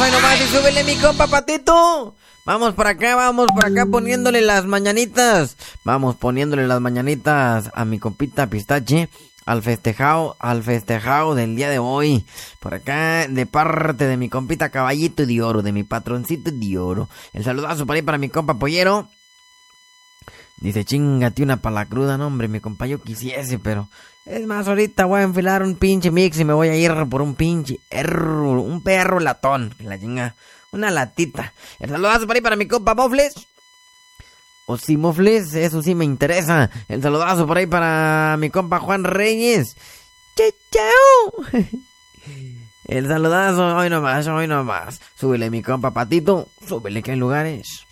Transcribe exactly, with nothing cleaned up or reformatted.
hoy nomás, y súbele mi compa Patito. Vamos por acá, vamos por acá poniéndole las mañanitas. Vamos poniéndole las mañanitas a mi compita Pistache. Al festejado, al festejado del día de hoy. Por acá, de parte de mi compita Caballito de Oro, de mi patroncito de oro. El saludazo para ahí para mi compa Pollero. Dice, chingate una pa' la cruda, no hombre, mi compa, yo quisiese, pero... Es más, ahorita voy a enfilar un pinche mix y me voy a ir por un pinche erro, un perro latón. La chinga, una latita. El saludazo para ahí para mi compa Mofles. O si Mofles, eso sí me interesa. El saludazo por ahí para mi compa Juan Reyes. ¡Chao! El saludazo, hoy nomás, hoy nomás. Súbele mi compa Patito, súbele que hay lugares.